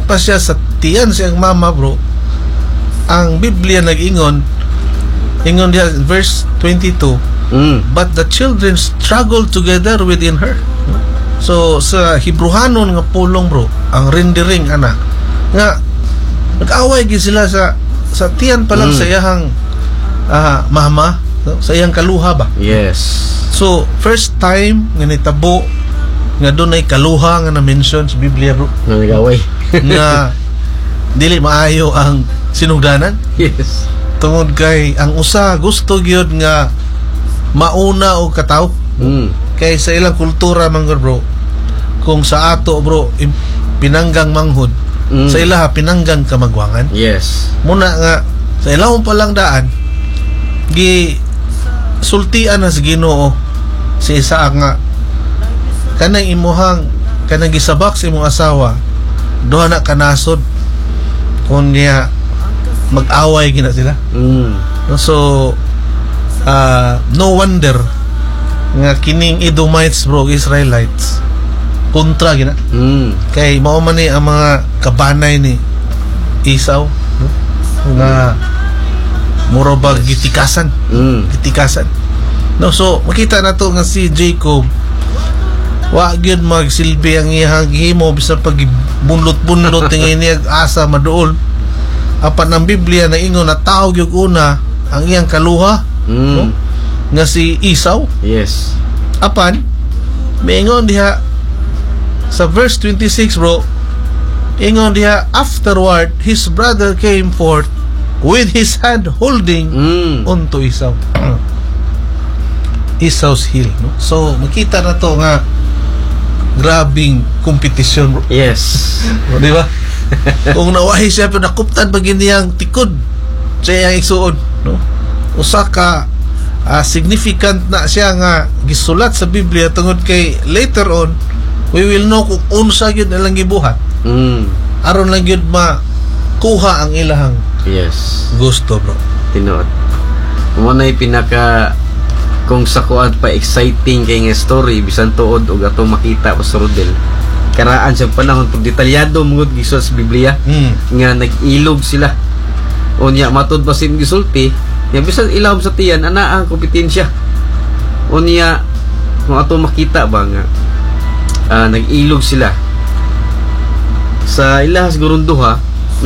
pa siya sa tiyan siyang mama, bro, ang Biblia nag-ingon diya verse 22, but the children struggle together within her. So sa Hebrewanon nga pulong, bro, ang rendering ana nga nag-away gid sila sa tiyan pa lang sa iyang mama, sa iyang kaluha ba. Yes. So first time nga nitabo nga doon ay kaluha nga na-mention sa Biblia, bro, Nga nag-away. nga dili maayo ang sinugdanan. Yes. Tungod kay ang usa gusto gyud nga mauna og kataw. Kay sa ilang kultura man, bro, kung sa ato, bro, pinanggang manghod, sa ilaha pinanggang kamagwangan. Yes. Muna nga sa ilahon pa lang daan gi sultian na sa Ginoo si Isaac nga kanang imuhang kanang gisabak sa imong asawa duha na kanasod kung niya mag-away gina sila. So no wonder nga kining Edomites, bro, Israelites kontra gina. Kay mao man ni ang mga kabanay ni Esau, no? Nga murabag gitikasan. Gitikasan. No, so makita na to nga si Jacob wa gyud magsilbi ang iyang gihimo bisan pag bunlot-bunlot tingin niya asa maduol. Apan ang Biblia na ingon na tao gyud una ang iyang kaluha, no? Nga si Esau. Yes. Apan maingon diha sa verse 26, bro, ingon diha, afterward his brother came forth with his hand holding onto Esau. Esau's heel, no? So makita na to nga grabing kompetisyon, bro. Yes. Di ba? Kung nawahi siya pero nakuptan pag niyang tikod sa iyang igsuon, no? Usa ka significant na siya nga gisulat sa Biblia tungod kay later on we will know kung unsa gyud ilang gibuhat. Aron lang gyud makuha ang ilahang gusto, bro. Tinuod. Mo na pinaka kung sa kuan pa exciting kay nga story bisan tuod og ato makita pa sa Rodel. Karaan sa panahon pag detalyado mungod gisulat sa Biblia nga nag-ilog sila. Unya matud pa sin gisulti, ya bisan ilawom sa tiyan ana ang kompetensya. Unya kung ato makita ba nga nag-ilog sila sa ilahas gurunduha